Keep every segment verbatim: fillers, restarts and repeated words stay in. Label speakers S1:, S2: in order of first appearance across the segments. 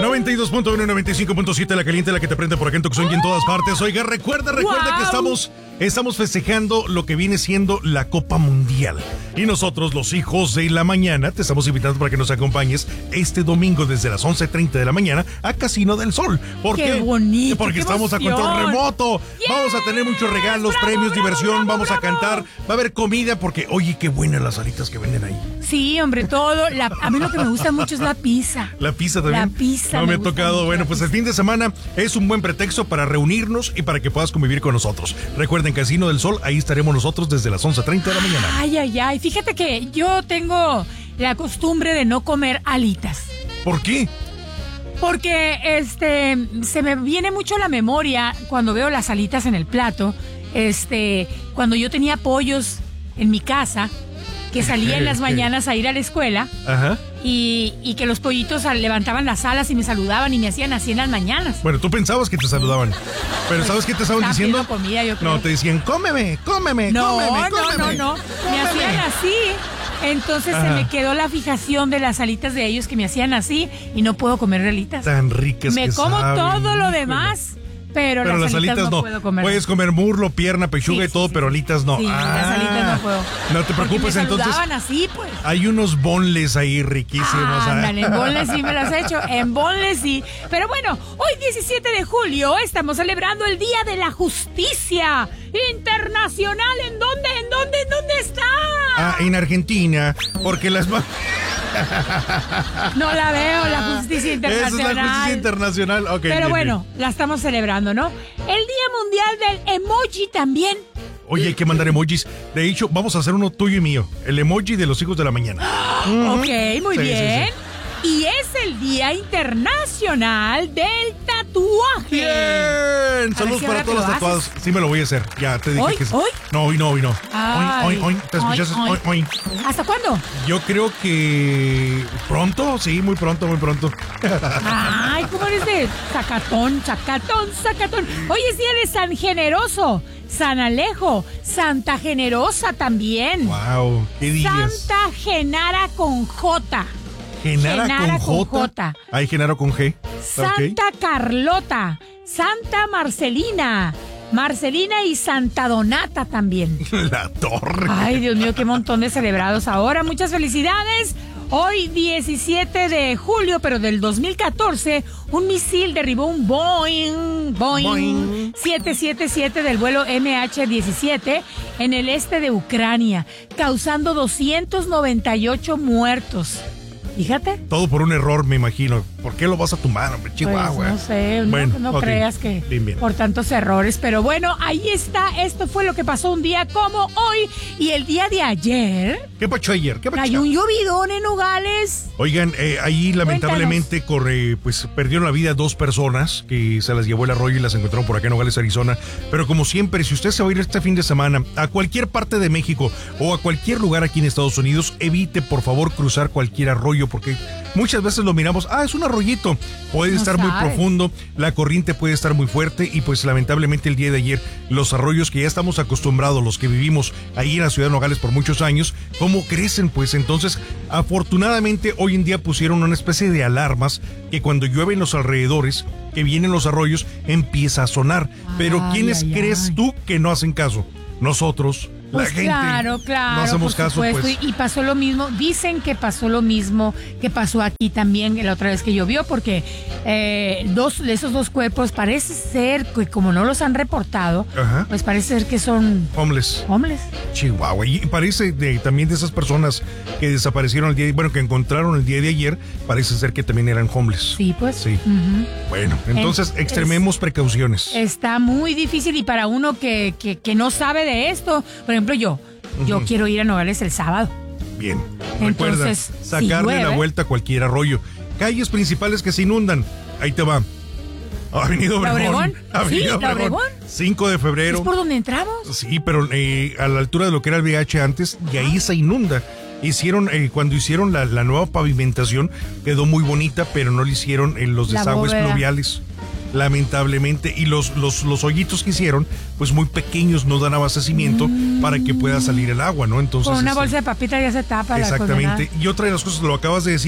S1: noventa y dos punto uno, noventa y cinco punto siete, la caliente, la que te prende por acá en Tucson y en todas partes. Oiga, recuerda, recuerda wow. que estamos, estamos festejando lo que viene siendo la Copa Mundial. Y nosotros, los hijos de la mañana, te estamos invitando para que nos acompañes este domingo desde las once treinta de la mañana a Casino del Sol. ¿Por qué?
S2: ¡Qué bonito!
S1: Porque
S2: qué
S1: estamos
S2: emoción.
S1: a control remoto.
S2: Yeah.
S1: Vamos a tener muchos regalos,
S2: bravo,
S1: premios,
S2: bravo,
S1: diversión,
S2: bravo,
S1: vamos
S2: bravo.
S1: a cantar. Va a haber comida porque, oye, qué buenas las alitas que venden ahí.
S2: Sí, hombre, todo. La, a mí lo que me gusta mucho es la pizza.
S1: La pizza también.
S2: La pizza.
S1: No me,
S2: me
S1: ha tocado.
S2: mucho,
S1: Bueno, pues el fin de semana es un buen pretexto para reunirnos y para que puedas convivir con nosotros. Recuerden, Casino del Sol, ahí estaremos nosotros desde las once treinta de la mañana.
S2: Ay, ay, ay. Fíjate que yo tengo la costumbre de no comer alitas.
S1: ¿Por qué?
S2: Porque este se me viene mucho a la memoria cuando veo las alitas en el plato. Este, cuando yo tenía pollos en mi casa, que salía en las mañanas a ir a la escuela. Ajá. Y, y que los pollitos levantaban las alas y me saludaban y me hacían así en las mañanas.
S1: Bueno, tú pensabas que te saludaban, pero ¿sabes qué te estaban diciendo?
S2: Comida, yo creo.
S1: No, te decían, cómeme, cómeme,
S2: no,
S1: cómeme,
S2: no,
S1: cómeme.
S2: No, no, no, me hacían así. Entonces Ajá. se me quedó la fijación de las alitas de ellos que me hacían así y no puedo comer alitas.
S1: Tan ricas
S2: me
S1: que
S2: como
S1: saben.
S2: todo lo demás. Pero,
S1: pero
S2: las,
S1: las alitas, alitas no.
S2: no puedo comer.
S1: Puedes comer muslo, pierna, pechuga
S2: sí,
S1: y todo,
S2: sí,
S1: pero alitas no.
S2: Sí,
S1: ah,
S2: las alitas no puedo.
S1: No te preocupes,
S2: me
S1: entonces.
S2: así, pues.
S1: Hay unos bonles ahí riquísimos.
S2: Ah, ándale, en bonles sí me las he hecho. En bonles sí. Pero bueno, hoy diecisiete de julio estamos celebrando el Día de la Justicia Internacional. ¿En dónde? ¿En dónde? ¿En dónde está?
S1: Ah, en Argentina, porque las...
S2: No la veo, la justicia internacional.
S1: Esa es la justicia internacional. Okay,
S2: pero
S1: bien,
S2: bueno,
S1: bien.
S2: la estamos celebrando, ¿no? El Día Mundial del Emoji también.
S1: Oye, hay que mandar emojis. De hecho, vamos a hacer uno tuyo y mío. El emoji de los hijos de la mañana.
S2: Uh-huh. Ok, muy
S1: sí,
S2: bien.
S1: Sí, sí.
S2: Y es el Día Internacional del Tatuaje.
S1: Bien. Saludos para todos los tatuados. Haces? Sí me lo voy a hacer. Ya te dije
S2: ¿Hoy?
S1: que sí.
S2: ¿Hoy?
S1: No, hoy no, hoy no.
S2: Ay.
S1: Hoy, hoy, hoy. ¿Te escuchas? Hoy, hoy, hoy.
S2: ¿Hasta cuándo?
S1: Yo creo que pronto, sí, muy pronto, muy pronto.
S2: Ay, ¿cómo eres de sacatón, sacatón, sacatón? Hoy es Día de San Generoso, San Alejo, Santa Generosa también.
S1: Wow, qué días.
S2: Santa Genara con J.
S1: Genara,
S2: Genara
S1: con, con J. J. Hay Genaro con G.
S2: Santa okay. Carlota, Santa Marcelina, Marcelina y Santa Donata también.
S1: La torre.
S2: Ay, Dios mío, qué montón de celebrados ahora. Muchas felicidades. Hoy, diecisiete de julio, pero del dos mil catorce, un misil derribó un Boeing, Boeing, Boeing. siete siete siete del vuelo eme hache diecisiete en el este de Ucrania, causando doscientos noventa y ocho muertos. Fíjate.
S1: Todo por un error, me imagino. ¿Por qué lo vas a tumbar, hombre? Chihuahua.
S2: Pues no sé, bueno, no, no okay. creas que bien, bien. por tantos errores. Pero bueno, ahí está. Esto fue lo que pasó un día como hoy. Y el día de ayer...
S1: ¿Qué pasó ayer? ¿Qué pasó?
S2: Hay un llovidón en Nogales.
S1: Oigan, eh, ahí lamentablemente corre, pues perdieron la vida dos personas que se las llevó el arroyo y las encontraron por acá en Nogales, Arizona. Pero como siempre, si usted se va a ir este fin de semana a cualquier parte de México o a cualquier lugar aquí en Estados Unidos, evite por favor cruzar cualquier arroyo, porque muchas veces lo miramos, ah, es un arroyito, puede no estar sabe. muy profundo, la corriente puede estar muy fuerte y pues lamentablemente el día de ayer los arroyos que ya estamos acostumbrados, los que vivimos ahí en la ciudad de Nogales por muchos años, ¿cómo crecen? Pues entonces afortunadamente hoy en día pusieron una especie de alarmas que cuando llueve en los alrededores, que vienen los arroyos, empieza a sonar. Pero ay, ¿quiénes ay, crees ay. tú que no hacen caso? Nosotros.
S2: Pues
S1: la gente,
S2: claro, claro,
S1: no hacemos
S2: por
S1: caso,
S2: supuesto,
S1: pues.
S2: Y pasó lo mismo, dicen que pasó lo mismo que pasó aquí también la otra vez que llovió, porque eh, dos de esos dos cuerpos parece ser que como no los han reportado, ajá, pues parece ser que son
S1: homeless.
S2: Homeless.
S1: Chihuahua, y parece de, también de esas personas que desaparecieron el día, de, bueno, que encontraron el día de ayer, parece ser que también eran homeless.
S2: Sí, pues.
S1: Sí.
S2: Uh-huh.
S1: Bueno, entonces en, extrememos es, precauciones.
S2: Está muy difícil y para uno que, que, que no sabe de esto, por ejemplo, yo, yo uh-huh. quiero ir a Nogales el sábado.
S1: Bien.
S2: Entonces,
S1: recuerda, sacarle
S2: si
S1: la vuelta a cualquier arroyo. Calles principales que se inundan. Ahí te va. Avenida Obregón.
S2: ¿Obregón?
S1: Avenida
S2: ¿Sí?
S1: Obregón.
S2: ¿Obregón?
S1: cinco de febrero.
S2: ¿Es por donde entramos?
S1: Sí, pero eh, a la altura de lo que era el V H antes, y ahí se inunda. Hicieron, eh, cuando hicieron la, la nueva pavimentación, quedó muy bonita, pero no le hicieron en los desagües pluviales. Lamentablemente, y los, los, los hoyitos que hicieron, pues muy pequeños, no dan abastecimiento mm. para que pueda salir el agua, ¿no? Entonces,
S2: con una
S1: este,
S2: bolsa de papitas ya se tapa.
S1: exactamente.
S2: La
S1: y otra de las cosas, lo acabas de decir,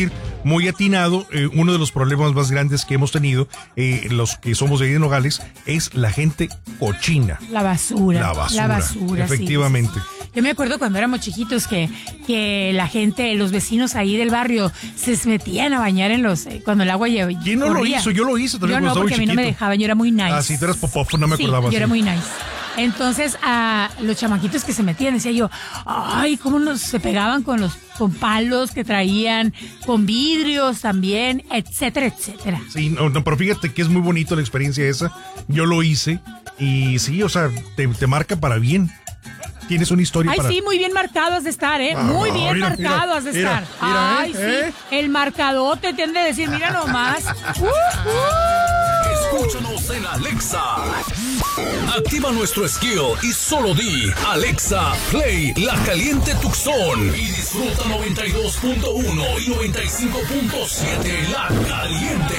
S1: muy atinado. Eh, uno de los problemas más grandes que hemos tenido, eh, los que somos de ahí de Nogales, es la gente cochina.
S2: La basura.
S1: La basura.
S2: La basura,
S1: efectivamente.
S2: Sí, sí, sí. Yo me acuerdo cuando éramos chiquitos que, que la gente, los vecinos ahí del barrio, se metían a bañar en los, eh, cuando el agua llevaba.
S1: ¿Quién no corría? Lo hizo? Yo lo hice también.
S2: Yo no, porque a mí no me dejaban, yo era muy nice.
S1: Ah, sí, tú eras popofo, no me
S2: sí,
S1: acordaba.
S2: yo
S1: así.
S2: era muy nice. Entonces, a los chamaquitos que se metían, decía yo, ay, cómo nos se pegaban con los con palos que traían, con vidrios también, etcétera, etcétera.
S1: Sí, no, no, pero fíjate que es muy bonito la experiencia esa. Yo lo hice y sí, o sea, te, te marca para bien. Tienes una historia
S2: Ay,
S1: para...
S2: sí, muy bien marcado has de estar, ¿eh?
S1: Ah,
S2: muy bien
S1: mira,
S2: marcado
S1: mira,
S2: has de
S1: mira,
S2: estar.
S1: mira,
S2: Ay,
S1: ¿eh?
S2: sí, el marcadote te han de decir, mira nomás. Uh, uh.
S3: Escúchanos en Alexa. Activa nuestro skill y solo di Alexa, play La Caliente Tucson y disfruta noventa y dos punto uno y noventa y cinco punto siete La Caliente.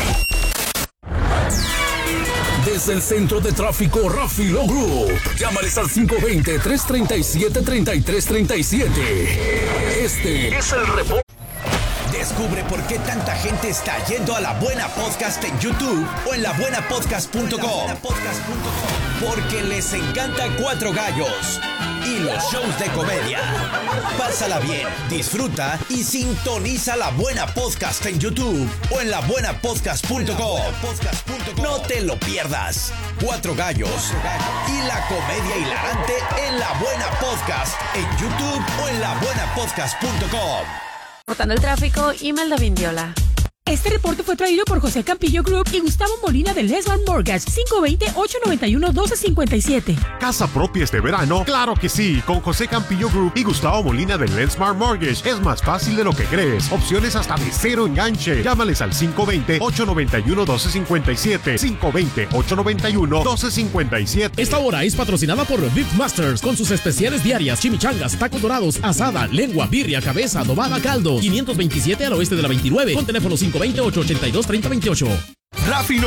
S3: Desde el centro de tráfico Rafi Lo Group. Llámales al cinco dos cero, tres tres siete, tres tres tres siete. Este es el reporte.
S4: Descubre por qué tanta gente está yendo a La Buena Podcast en YouTube o en la buena podcast punto com. Porque les encanta Cuatro Gallos y los shows de comedia. Pásala bien, disfruta y sintoniza La Buena Podcast en YouTube o en la buena podcast punto com. No te lo pierdas. Cuatro Gallos y la comedia hilarante en La Buena Podcast en YouTube o en la buena podcast punto com.
S5: Reportando el tráfico, Imelda Vindiola.
S2: Este reporte fue traído por José Campillo Group y Gustavo Molina de Lesmar Mortgage, cinco dos cero, ocho nueve uno, uno dos cinco siete.
S6: ¿Casa propia este verano? ¡Claro que sí! Con José Campillo Group y Gustavo Molina de Lensmar Mortgage. Es más fácil de lo que crees. Opciones hasta de cero enganche. Llámales al cinco dos cero, ocho nueve uno, uno dos cinco siete. cinco dos cero, ocho nueve uno, uno dos cinco siete.
S7: Esta hora es patrocinada por Beef Masters con sus especiales diarias, chimichangas, tacos dorados, asada, lengua, birria, cabeza, adobada, caldo. quinientos veintisiete al oeste de la veintinueve con teléfono cinco dos cero, ocho ocho dos, tres cero dos ocho.
S4: Rafi